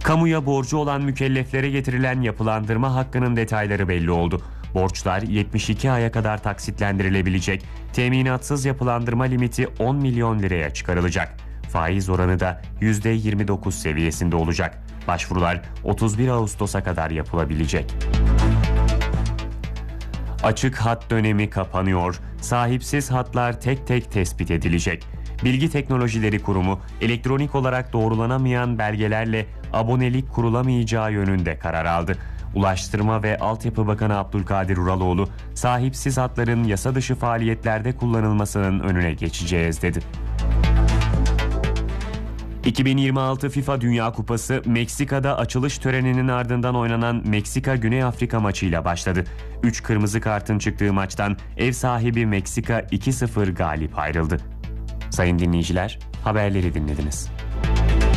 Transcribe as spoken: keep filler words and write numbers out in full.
Kamuya borcu olan mükelleflere getirilen yapılandırma hakkının detayları belli oldu. Borçlar yetmiş iki aya kadar taksitlendirilebilecek. Teminatsız yapılandırma limiti on milyon liraya çıkarılacak. Faiz oranı da yüzde yirmi dokuz seviyesinde olacak. Başvurular otuz bir Ağustos'a kadar yapılabilecek. Açık hat dönemi kapanıyor. Sahipsiz hatlar tek tek tespit edilecek. Bilgi Teknolojileri Kurumu, elektronik olarak doğrulanamayan belgelerle abonelik kurulamayacağı yönünde karar aldı. Ulaştırma ve Altyapı Bakanı Abdülkadir Uraloğlu, sahipsiz hatların yasa dışı faaliyetlerde kullanılmasının önüne geçeceğiz dedi. iki bin yirmi altı FIFA Dünya Kupası Meksika'da açılış töreninin ardından oynanan Meksika-Güney Afrika maçıyla başladı. üç kırmızı kartın çıktığı maçtan ev sahibi Meksika iki sıfır galip ayrıldı. Sayın dinleyiciler, haberleri dinlediniz.